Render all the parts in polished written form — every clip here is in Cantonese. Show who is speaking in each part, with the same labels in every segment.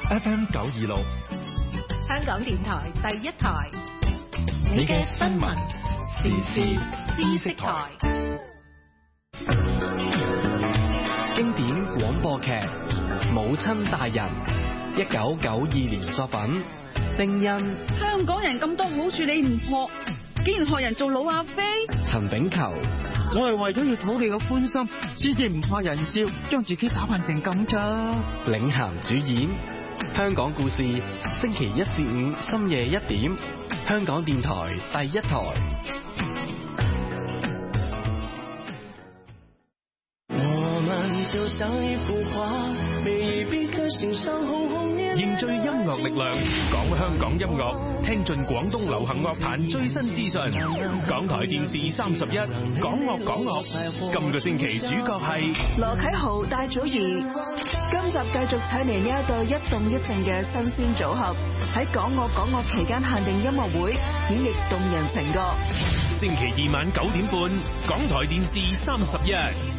Speaker 1: FM 926，
Speaker 2: 香港電台第一台，
Speaker 1: 你嘅新聞時事知識台，經典廣播劇《母親大人》，1992年作品，丁欣。
Speaker 3: 香港人咁多好處你唔學，竟然學人做老阿飛。
Speaker 1: 陳炳球。
Speaker 4: 我係為咗要討你嘅歡心，先至唔怕人笑，將自己打扮成咁咋。
Speaker 1: 領銜主演，香港故事，星期一至五深夜1點，香港電台第一台。
Speaker 5: 我們就像一幅畫，每一筆刻心上紅紅烈烈。
Speaker 6: 凝聚音樂力量，講香港音樂，聽盡廣東流行樂壇最新資訊。港台電視31，講樂講樂。今個星期主角係
Speaker 7: 羅啟豪、戴祖儀。今集繼續請嚟呢一對一動一靜嘅新鮮組合，喺講樂講樂期間限定音樂會演繹動人情歌。
Speaker 6: 星期二晚9點半，港台電視31。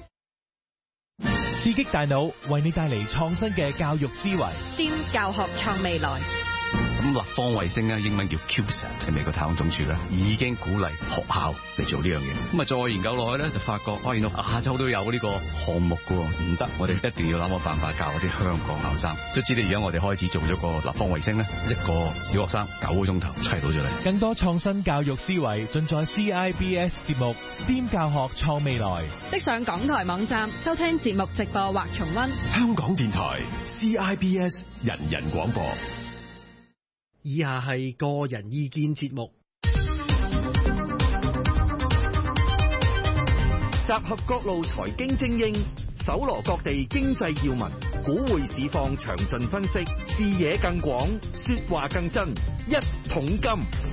Speaker 8: 刺激大腦，為你帶嚟創新嘅教育思維。
Speaker 2: STEAM 教學創未來。
Speaker 9: 咁立方衛星咧，英文叫 CubeSat， 喺美國太空總署咧已經鼓勵學校嚟做呢樣嘢。咁啊，再研究落去咧，就發覺原來亞洲都有呢個項目噶，唔得，我哋一定要諗個辦法教啲香港學生。所以知你而家我哋開始做咗個立方衛星咧，一個小學生9個鐘頭砌到咗嚟。
Speaker 8: 更多創新教育思維盡在 CIBS 節目 STEAM 教學創未來。
Speaker 2: 即上港台網站收聽節目直播或重溫。
Speaker 6: 香港電台 CIBS 人人廣播。
Speaker 10: 以下係個人意見節目，集合各路財經精英，搜羅各地經濟要聞，股匯市況詳盡分析，視野更廣，說話更真，一桶金。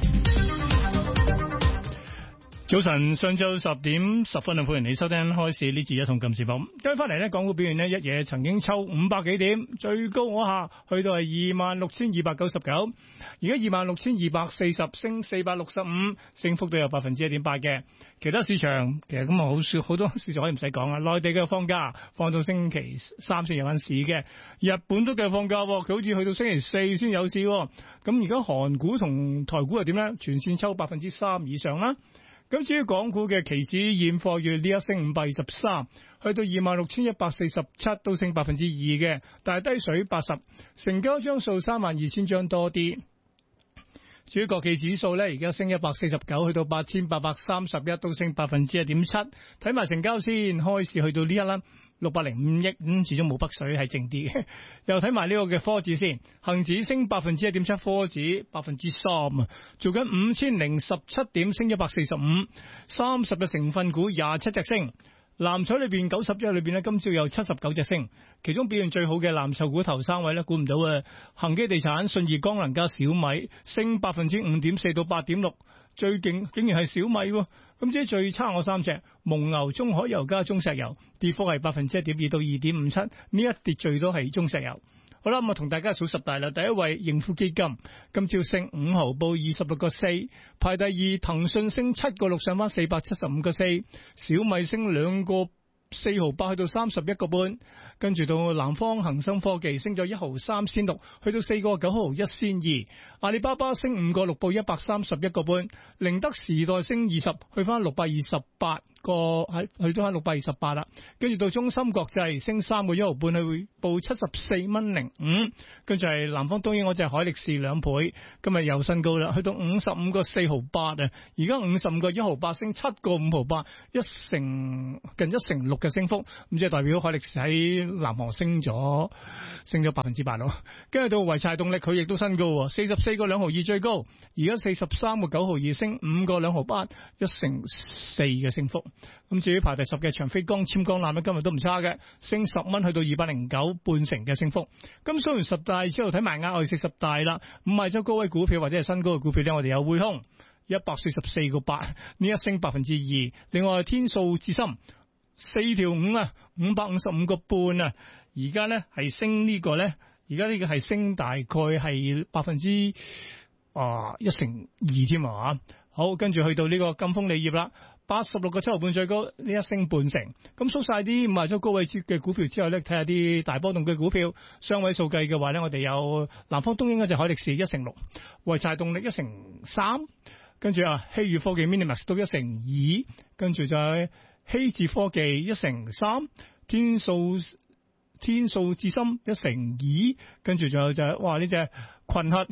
Speaker 11: 早晨，上晝10點10分啊！歡迎你收聽開市呢次一桶金節目。跟翻嚟呢，港股表現呢，一夜曾經抽500幾點，最高嗰下去到係26,299，而家26,240，升465，升幅都有1.8%嘅。其他市場其實咁啊，好少好多市場可以唔使講啊。內地嘅放假放到星期3先有緊市嘅，日本都繼續放假，佢好似去到星期4先有市。咁而家韓股同台股係點呢？全線抽3%以上啦。咁至於港股嘅期指現貨月呢一升523，去到26,147，都升2%嘅，但係低水80，成交張數32,000張多啲。至於國企指數呢，而家升149，去到8,831，都升1.7%。睇埋成交先，開市去到呢一啦。605億，始終冇北水係靜啲嘅。又睇埋呢個嘅科指先，恒指升1.7%，科指3%啊，做緊5,017點，升145，30隻成分股27隻升。藍籌裏邊90隻裏邊呢，今朝有79隻升，其中表現最好嘅藍籌股頭3位呢，估唔到啊！恒基地產、信義光能加小米升5.4%到8.6%，最勁竟然係小米喎。咁至於最差我3隻，蒙牛、中海油加中石油，跌幅係1.2%到2.57%，呢一跌最多係中石油。好啦，咁啊同大家數十大啦。第一位盈富基金，今朝升5毫，報26個4。排第二，騰訊升7個6，上翻475個4。小米升2個4毫8，去到31個半。跟住到南方恒生科技升咗1毫3仙6，去到4個9毫1仙2。阿里巴巴升5個6，報131個半。寧德時代升20，去翻628個，去到翻628啦。跟住到中芯國際升3個1毫半，去報74.05。跟住係南方東英嗰隻海力士2倍，今日又新高啦，去到55個4毫8啊。而家55個1毫8，升7個5毫8，近1成6嘅升幅。咁即係代表海力士喺南韓升咗8%咯。跟住到濰柴動力，佢亦都新高，44個2毫2最高，而家43個9毫2，升5個2毫8，1成4嘅升幅。咁至於排第10嘅長飛光纖光纜咧，今日都唔差嘅，升10蚊，去到209，半成嘅升幅。咁數完十大之後，睇埋額外40大啦。唔係咗高位股票或者係新高嘅股票咧，我哋有匯控144個8，呢一升2%。另外天數智深4條5啊，555個半啊，而家咧係升呢個咧，而家呢個係升大概係1%，1成2添啊。好，跟住去到呢個贛鋒鋰業啦 86個7毫半最高，呢1升半成。咁數晒啲50周高位嘅股票之後咧，睇下啲大波動嘅股票，雙位數計嘅話咧，我哋有南方東英嗰隻海力士1成6，濰柴動力1成3，跟住啊希宇科技 Minimax 都1成2，跟住就係希智科技1成3，天素智深1成2，跟住仲有就係哇呢隻群核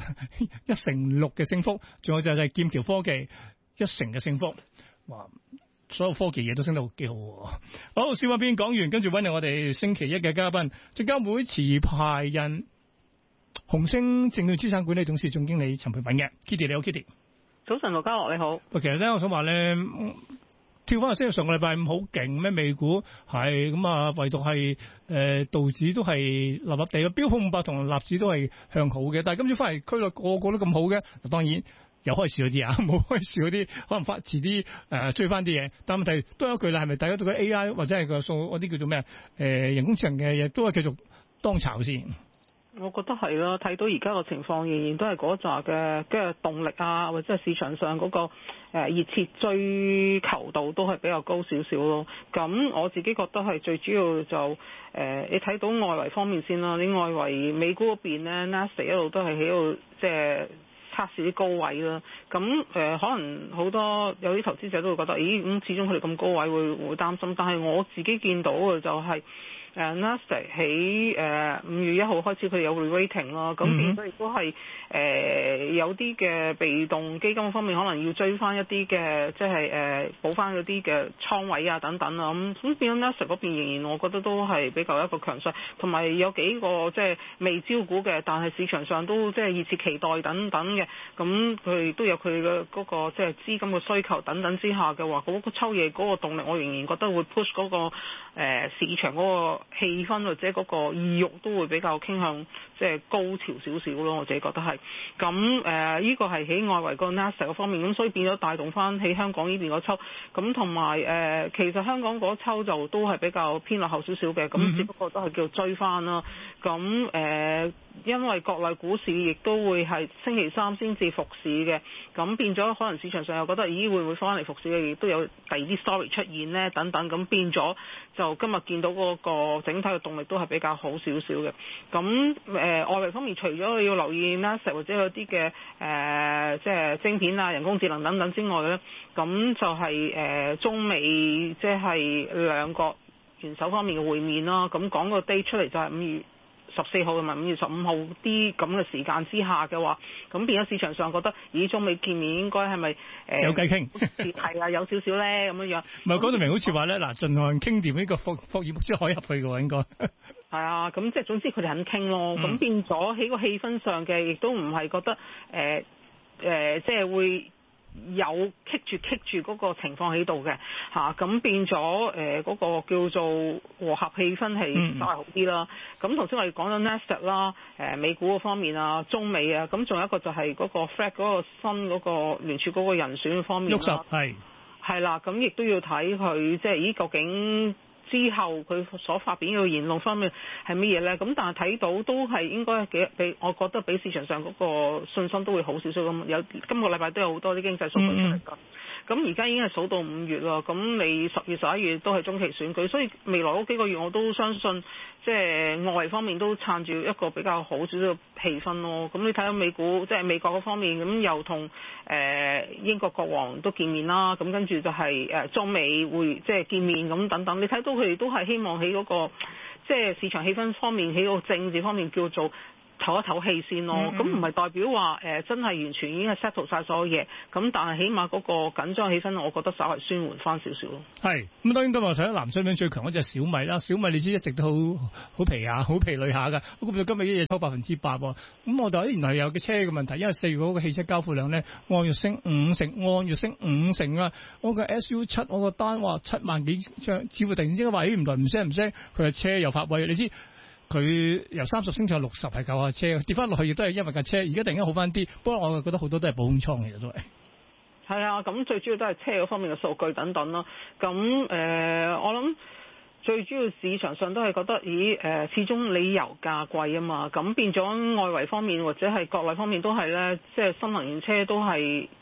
Speaker 11: 1成6嘅升幅，仲有就係劍橋科技1成嘅升幅，哇！所有科技嘢都升得幾好。好，小話邊講完，跟住揾嚟我哋星期一嘅嘉賓，證監會持牌人紅星證券資產管理董事總經理陳培敏嘅 Kitty， 你好 Kitty。
Speaker 12: 早晨，盧家樂你好。
Speaker 11: 其實咧，我想話咧。跳翻去上個禮拜五好勁咩？美股係咁啊，唯獨係道指都係立立地咯，標普500同納指都係向好嘅。但係今朝翻嚟區內個個都咁好嘅，當然有開市嗰啲啊，冇開市嗰啲可能遲啲追翻啲嘢。但問題都有一句啦，係咪大家對個 AI 或者係個數嗰啲叫做咩人工智能嘅嘢都係繼續當炒先？
Speaker 12: 我覺得係啦，睇到而家個情況仍然都係嗰扎嘅動力啊，或者係市場上嗰個熱切追求度都係比較高少少咯。咁我自己覺得係最主要就你睇到外圍方面先啦，你外圍美股嗰邊咧 Nasdaq 一路都係喺度即係測試啲高位啦。咁可能好多有啲投資者都會覺得，咦咁始終佢哋咁高位會擔心，但係我自己見到嘅就係、Nasdaq 喺5月1號開始佢有 re-rating 咯，咁變咗亦都係有啲嘅被動基金方面可能要追翻一啲嘅即係補翻嗰啲嘅倉位啊等等啊，咁變咗 Nasdaq 嗰邊仍然我覺得都係比較一個強勢，同埋有幾個即係未招股嘅，但係市場上都即係熱切期待等等嘅，咁佢都有佢嘅嗰個即係資金嘅需求等等之下嘅話，嗰個秋夜嗰個動力我仍然覺得會 push 嗰個市場嗰個氣氛或者嗰個意欲都會比較傾向即係高潮少少咯，我自己覺得係。咁呢個係喺外圍個 Nasdaq 方面，咁所以變咗帶動翻喺香港呢邊嗰抽，咁同埋其實香港嗰抽就都係比較偏落後少少嘅，咁只不過都係叫追翻啦。咁因為國內股市亦都會係星期三先至復市嘅，咁變咗可能市場上又覺得咦會唔會翻嚟復市嘅，亦都有第二啲 story 出現呢等等，咁變咗就今日見到嗰個整體嘅動力都係比較好少少嘅。咁外圍方面，除咗要留意 Nasdaq 或者有啲嘅即係晶片啊、人工智能等等之外咧，咁就係中美即係兩個元首方面嘅會面啦。咁講個 date 出嚟就係5月14號同埋5月15號啲咁嘅時間之下嘅話，咁變咗市場上覺得咦中美見面應該係咪
Speaker 11: 有偈傾？
Speaker 12: 係啊，有少少咧咁樣樣。唔係
Speaker 11: 講到明好似話咧，嗱，盡量傾掂呢個霍爾木茲海峽去嘅喎，應該。
Speaker 12: 係啊，咁即係總之佢哋肯傾咯，咁變咗喺個氣氛上嘅，亦都唔係覺得即係會有棘住嗰個情況喺度嘅嚇，咁變咗嗰個叫做和合氣氛係稍為好啲啦。咁頭先我哋講咗 Nasdaq 啦，美股嗰方面啊，中美啊，咁仲有一個就係嗰個 Fed 嗰個新嗰個聯儲嗰個人選方面啦，係啦，咁亦都要睇佢即係咦究竟之後佢所發表嘅言論方面係乜嘢咧？咁但係睇到都係應該比我覺得比市場上嗰個信心都會好少少咁。有今個禮拜都有好多啲經濟數據出嚟㗎。咁而家已經係數到5月啦，咁你10月11月都係中期選舉，所以未來嗰幾個月我都相信即係外圍方面都撐住一個比較好少少嘅氣氛咯。咁你睇下美股即係美國嗰方面，咁又同英國國王都見面啦，咁跟住就係中美會即係見面咁等等，你睇到佢哋都係希望喺嗰個即係市場氣氛方面，喺個政治方面叫做唞一唞氣先咯，咁唔係代表話真係完全已經係 settle 晒所有嘢，咁但係起碼嗰個緊張氣氛，我覺得稍為舒緩翻少少咯。係，咁當然今日睇男商品最強嗰隻小米啦，小米你知一直都好皮下，好疲累下㗎，咁到今日一嘢抽8%喎，咁我就原來有嘅車嘅問題，因為4月嗰個汽車交付量咧按月升5成啊，我個 SU7 我個單話7萬幾張，似乎突然之間話原來唔升，佢嘅車又發威，你知。佢由30升上60係舊架車，跌翻落去亦都係因為架車，而家突然間好翻啲。不過我覺得好多都係補空倉，其實都係。係啊，咁最主要都係車嗰方面嘅數據等等啦。咁我諗最主要市場上都係覺得，始終你油價貴啊嘛，咁變咗外圍方面或者係國內方面都係咧，即係新能源車都係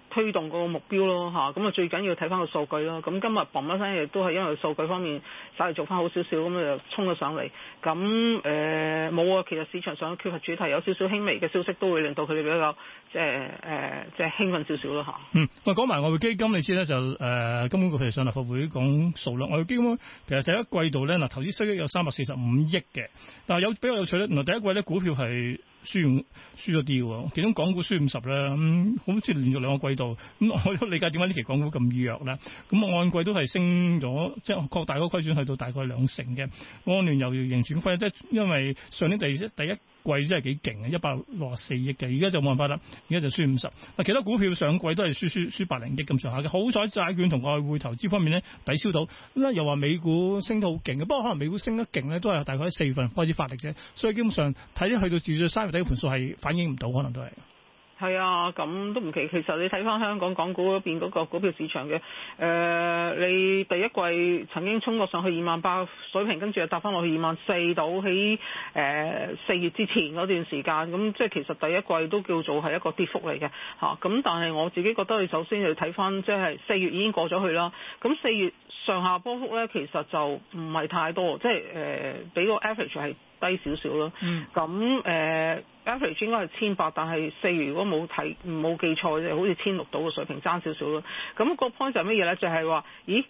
Speaker 12: 推動個目標咯嚇，咁啊最緊要睇翻個數據咯。咁今日嘣一聲亦都係因為數據方面稍微做翻好少少，咁就衝咗上嚟。咁冇啊，其實市場上缺乏主題，有少少輕微嘅消息都會令到佢哋比較即係興奮少少咯嚇。
Speaker 11: 喂，講埋外匯基金，你知咧就金管局其實上立法會講數啦。外匯基金其實第一季度咧投資收益有345億嘅，但係有比較有趣咧，原來第一季咧股票係輸咗啲喎，其中港股輸50啦，好似連續2個季度，咁我都理解點解呢期港股咁弱啦。咁按季都係升咗，即係擴大嗰個虧損去到大概2成嘅，按年又要盈轉虧，即係因為上年第一季真係幾勁嘅，164億嘅，而家就冇辦法啦，而家就輸50。嗱，其他股票上季都係輸百零億咁上下嘅，好彩債券同外匯投資方面咧抵消到。又話美股升得好勁嘅，不過可能美股升得勁咧都係大概喺4月份開始發力啫，所以基本上睇去到至3月底嘅盤數係反映唔到，可能都係。
Speaker 12: 係啊，咁都唔奇。其實你睇翻香港港股嗰邊嗰個股票市場嘅，你第一季曾經衝過上去28,000水平，跟住又搭翻落去24,000到喺4月之前嗰段時間，咁即係其實第一季都叫做係一個跌幅嚟嘅嚇。咁但係我自己覺得你首先要睇翻，即係4月已經過咗去啦。咁4月上下波幅咧，其實就唔係太多，即係比個 average 係低少少咯。咁average 應該係1,800，但係4月如果冇記錯，就好似1,600到嘅水平爭少少咯。咁個 point 就係乜嘢咧？就係話，咦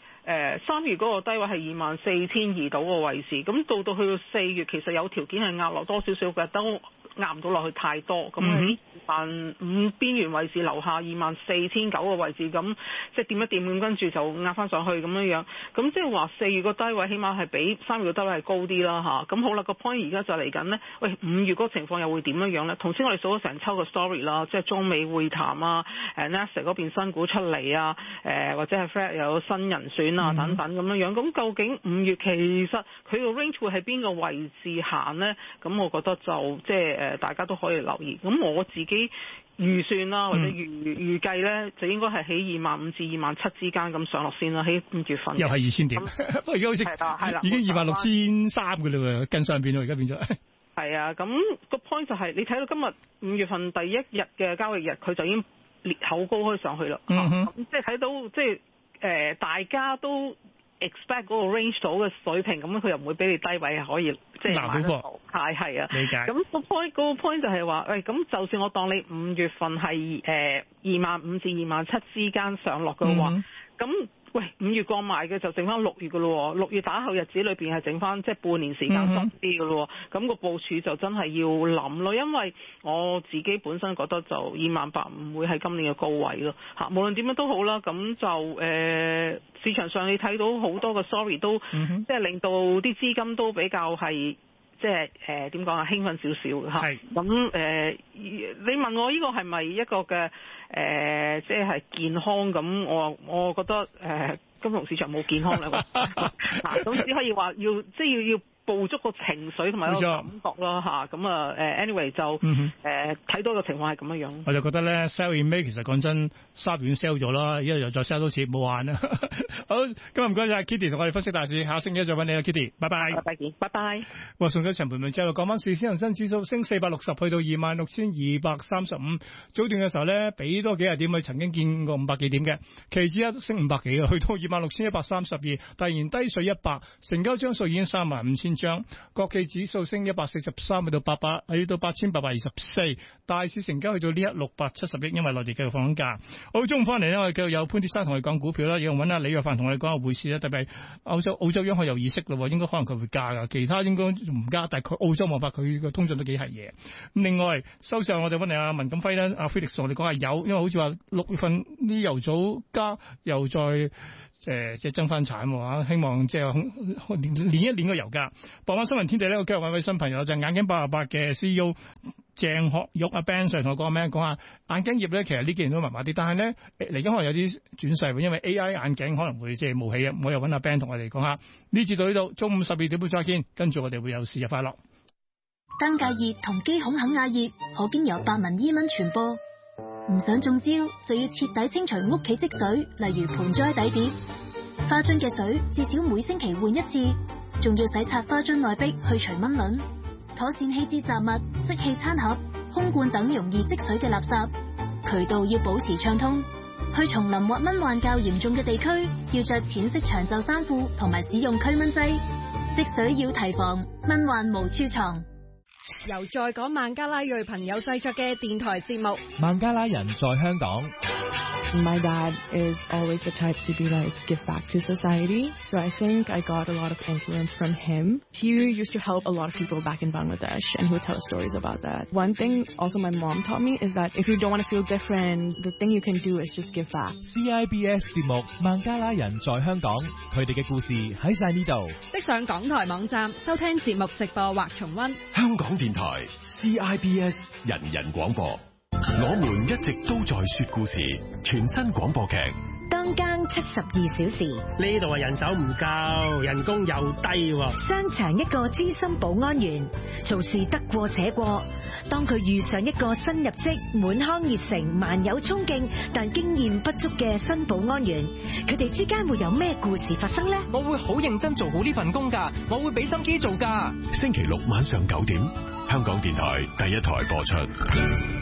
Speaker 12: 3月嗰個低位係24,200到個位置，咁到去到4月其實有條件係壓落多少少嘅，都壓唔到落去太多。咁喺25,000邊緣位置樓下24,900個位置，咁即係掂一掂咁，跟住就壓翻上去咁樣。咁即係話4月個低位起碼係比3月個低位係高啲啦嚇。咁好啦，個 point 而家就嚟緊呢。喂，5月嗰個情況又會點樣呢？頭先我哋數咗成抽個 story 啦，即係中美會談啊，Nasdaq 嗰邊新股出嚟啊，或者係 Fed 又有新人選啊等等咁樣。咁究竟5月其實佢個 range 會喺邊個位置行呢？咁我覺得就即係大家都可以留意。咁我自己預算啦，或者預計咧，就應該係喺25,000至27,000之間咁上落先啦。喺5月份
Speaker 11: 又係2,000點，不過而家好似
Speaker 12: 係啦，
Speaker 11: 已經26,300嘅嘞喎，跟上邊咯，而家變咗。
Speaker 12: 係啊，咁個 point 就係你睇到今日5月份第一日嘅交易日，佢就已經裂口高開上去啦。咁即係睇到即係大家都 expect 嗰個 range 度嘅水平，咁佢又唔會俾你低位可以即係買得到。係啊，理解。咁個 point 就係話，咁就算我當你5月份係25,000至27,000之間上落嘅話，咁5月過賣嘅就剩翻6月嘅咯喎，6月打後日子裏邊係剩翻即係半年時間多啲嘅咯喎，咁個部署就真係要諗咯，因為我自己本身覺得就28,000唔會係今年嘅高位咯嚇，無論點樣都好啦，咁就市場上你睇到好多個 sorry 都即係令到啲資金都比較係。即係點講啊？興奮少少嚇。咁你問我呢個係咪一個嘅即係健康咁？我覺得金融市場冇健康啦。咁只可以話要捕捉個情緒同埋個感覺咯嚇。咁anyway 就睇到個情況係咁樣樣。
Speaker 11: 我就覺得咧 sell in May 其實講真，3月 sell 咗啦，而家又再 sell 多次，冇玩啦。好，今日唔該晒 Kitty 同我哋分析大市，下星期一再揾你啊 Kitty， 拜拜。
Speaker 12: 拜拜。
Speaker 11: 哇，送咗陳盤文之後，講翻市，先恒生指數升460，去到26,235。早段嘅時候咧，俾多幾日點，佢曾經見過500幾點嘅，期指一升500幾嘅，去到26,132，突然低水100，成交張數已經35,000張。國企指數升143，去到8,824。大市成交去到呢670億，因為內地繼續放緊假。好，中午翻嚟呢，我哋繼續有潘鐵珊同我哋講股票啦，要揾阿李若凡同我哋講下匯市啦，特別係澳洲央行有意識咯，應該可能佢會加噶，其他應該唔加，但係澳洲冇法，佢個通脹都幾係嘢。咁另外收市我哋揾你阿文錦輝咧，阿 Felix 我哋講下油，因為好似話6月份啲油組加又再即係增翻產喎，希望即係練一練個油價。傍晚新聞天地呢，我今日揾位新朋友就係眼鏡88嘅 CEO 鄭學玉阿 Ben Sir 同我講咩？講下眼鏡業咧，其實呢幾年都麻麻啲，但係咧嚟緊可能有啲轉勢，因為 AI 眼鏡可能會即係冒起啊！我又揾阿 Ben 同我哋講下呢節到呢度，中午12點半再見，跟住我哋會有事日快樂。
Speaker 13: 登革熱同肌孔肯亞熱可經由白紋伊蚊傳播，唔想中招就要徹底清除屋企積水，例如盆栽底碟、花樽嘅水，至少每星期換一次，仲要洗刷花樽內壁去除蚊卵。妥善棄置雜物、即棄餐盒、空罐等容易積水嘅垃圾，渠道要保持暢通。 去叢林或蚊患較嚴重嘅地區，要着淺色長袖衫褲同埋使用驅蚊劑。積水要提防，蚊患無處藏。
Speaker 2: 由在港孟加拉裔朋友製作嘅電台節目《
Speaker 8: 孟加拉人在香港》。
Speaker 14: My dad is always the type to be like, give back to society. So I think I got a lot of influence from him. He used to help a lot of people back in Bangladesh and he would tell us stories about that. One thing also my mom taught me is that if you don't want to feel different, the thing you can do is just give back.
Speaker 8: CIBS 節目《孟加拉人在香港》，佢哋嘅故事喺晒呢度。
Speaker 2: 即上港台網站收聽節目直播或重溫。
Speaker 15: 香港電台 CIBS 人人廣播。我們一直都在說故事，全新廣播劇。
Speaker 16: 當更72小時，
Speaker 17: 呢度人手唔夠，人工又低喎。
Speaker 16: 商場一個資深保安員，做事得過且過。當佢遇上一個新入職、滿腔熱誠、蠻有衝勁，但經驗不足嘅新保安員，佢哋之間會有咩故事發生呢？
Speaker 18: 我會好認真做好呢份工㗎，我會俾心機做㗎。
Speaker 15: 星期六晚上9點，香港電台第一台播出。